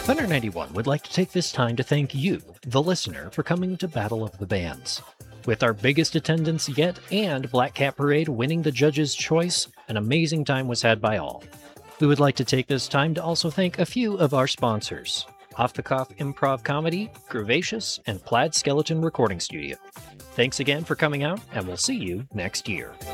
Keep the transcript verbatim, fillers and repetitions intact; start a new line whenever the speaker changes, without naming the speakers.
Thunder ninety-one would like to take this time to thank you, the listener, for coming to Battle of the Bands. With our biggest attendance yet and Black Cat Parade winning the judge's choice, an amazing time was had by all. We would like to take this time to also thank a few of our sponsors: Off the Cuff Improv Comedy, Groovacious, and Plaid Skeleton Recording Studio. Thanks again for coming out, and we'll see you next year.